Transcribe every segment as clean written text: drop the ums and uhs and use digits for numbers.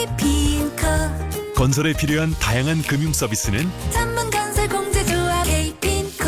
Kpinco 건설에 필요한 다양한 금융 서비스는 전문 건설 공제조합 Kpinco.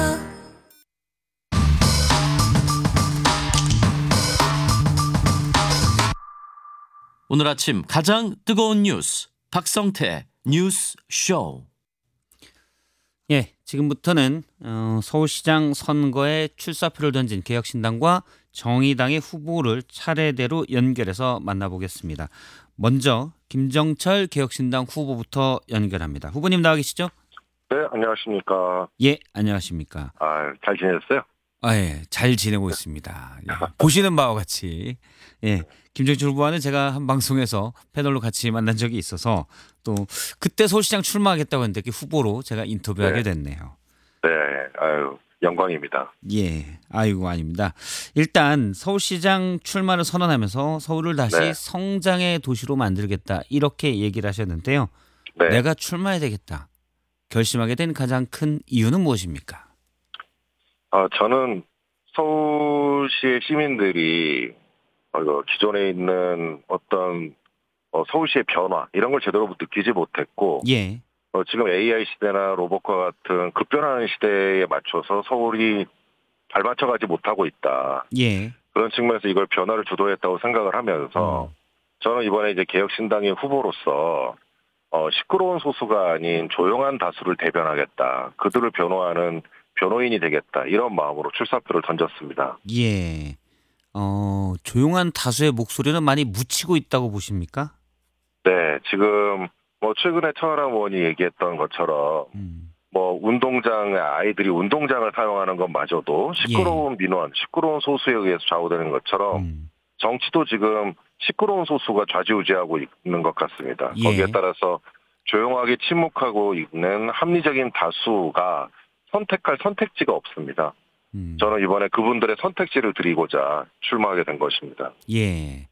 오늘 아침 가장 뜨거운 뉴스 박성태 뉴스 쇼. 예, 지금부터는 서울시장 선거에 출사표를 던진 개혁신당과 정의당의 후보를 차례대로 연결해서 만나보겠습니다. 먼저 김정철 개혁신당 후보부터 연결합니다. 후보님 나와 계시죠? 네, 안녕하십니까. 예, 안녕하십니까. 잘 지내셨어요? 예, 잘 지내고 있습니다. 예, 보시는 바와 같이. 예, 김정철 후보와는 제가 한 방송에서 패널로 같이 만난 적이 있어서 또 그때 서울시장 출마하겠다고 했는데 후보로 제가 인터뷰하게 됐네요. 네, 영광입니다. 예, 아이고 아닙니다. 일단 서울시장 출마를 선언하면서 서울을 다시 네. 성장의 도시로 만들겠다 이렇게 얘기를 하셨는데요. 네. 내가 출마해야 되겠다. 결심하게 된 가장 큰 이유는 무엇입니까? 저는 서울시의 시민들이 기존에 있는 어떤 서울시의 변화 이런 걸 제대로 느끼지 못했고 예, 지금 AI 시대나 로봇과 같은 급변하는 시대에 맞춰서 서울이 발맞춰가지 못하고 있다. 예, 그런 측면에서 이걸 변화를 주도했다고 생각을 하면서 저는 이번에 이제 개혁신당의 후보로서 시끄러운 소수가 아닌 조용한 다수를 대변하겠다. 그들을 변호하는 변호인이 되겠다. 이런 마음으로 출사표를 던졌습니다. 예. 조용한 다수의 목소리는 많이 묻히고 있다고 보십니까? 네, 지금 최근에 천하람 의원이 얘기했던 것처럼 운동장 아이들이 운동장을 사용하는 것마저도 시끄러운 민원, 시끄러운 소수에 의해서 좌우되는 것처럼 정치도 지금 시끄러운 소수가 좌지우지하고 있는 것 같습니다. 예. 거기에 따라서 조용하게 침묵하고 있는 합리적인 다수가 선택할 선택지가 없습니다. 저는 이번에 그분들의 선택지를 드리고자 출마하게 된 것입니다. 예.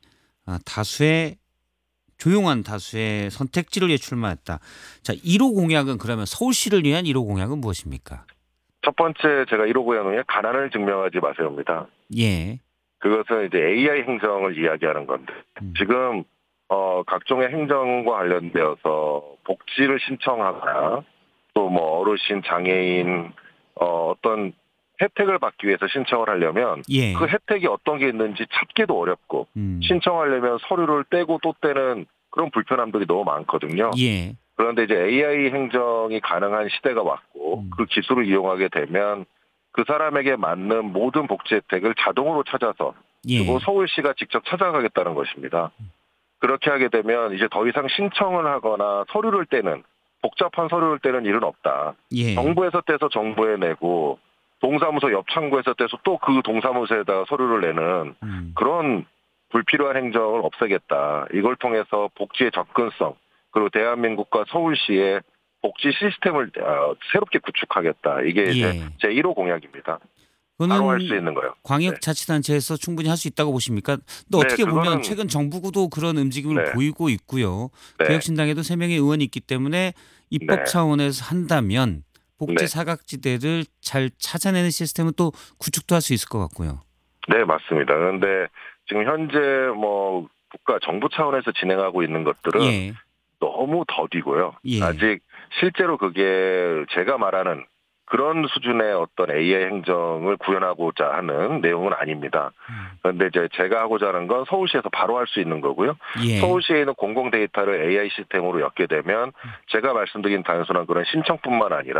조용한 다수의 선택지를 위해 출마했다. 자, 1호 공약은 그러면 서울시를 위한 1호 공약은 무엇입니까? 첫 번째 제가 1호 공약은 가난을 증명하지 마세요입니다. 예. 그것은 이제 AI 행정을 이야기하는 건데 지금 각종의 행정과 관련되어서 복지를 신청하거나 또 어르신, 장애인 어떤 혜택을 받기 위해서 신청을 하려면 예. 그 혜택이 어떤 게 있는지 찾기도 어렵고 신청하려면 서류를 떼고 또 떼는 그런 불편함들이 너무 많거든요. 예. 그런데 이제 AI 행정이 가능한 시대가 왔고 그 기술을 이용하게 되면 그 사람에게 맞는 모든 복지 혜택을 자동으로 찾아서 그리고 서울시가 직접 찾아가겠다는 것입니다. 그렇게 하게 되면 이제 더 이상 신청을 하거나 서류를 떼는 복잡한 서류를 떼는 일은 없다. 예. 정부에서 떼서 정부에 내고 동사무소 옆 창구에서 떼서 또 그 동사무소에다가 서류를 내는 그런 불필요한 행정을 없애겠다. 이걸 통해서 복지의 접근성 그리고 대한민국과 서울시의 복지 시스템을 새롭게 구축하겠다. 이게 이제 제 1호 공약입니다. 바로 할 수 있는 거예요. 광역자치단체에서 충분히 할 수 있다고 보십니까? 또 네, 어떻게 보면 그거는 최근 정부도 그런 움직임을 보이고 있고요. 네. 개혁신당에도 3명의 의원이 있기 때문에 입법 네. 차원에서 한다면 복지 사각지대를 잘 찾아내는 시스템은 또 구축도 할 수 있을 것 같고요. 네, 맞습니다. 그런데 지금 현재 국가 정부 차원에서 진행하고 있는 것들은 예. 너무 더디고요. 예. 아직 실제로 그게 제가 말하는 그런 수준의 어떤 AI 행정을 구현하고자 하는 내용은 아닙니다. 그런데 이제 제가 하고자 하는 건 서울시에서 바로 할 수 있는 거고요. 예. 서울시에 있는 공공 데이터를 AI 시스템으로 엮게 되면 제가 말씀드린 단순한 그런 신청뿐만 아니라